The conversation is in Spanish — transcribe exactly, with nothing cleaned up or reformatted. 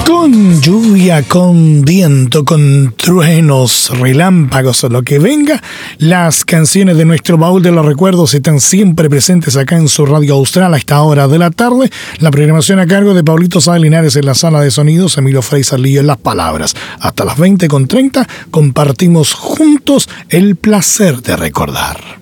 Con lluvia, con viento, con truenos, relámpagos o lo que venga, las canciones de nuestro baúl de los recuerdos están siempre presentes acá en su radio austral a esta hora de la tarde. La programación a cargo de Pablito Sáenz Linares en la sala de sonidos, Emilio Freisas Lío en las palabras. Hasta las veinte con treinta compartimos juntos el placer de recordar.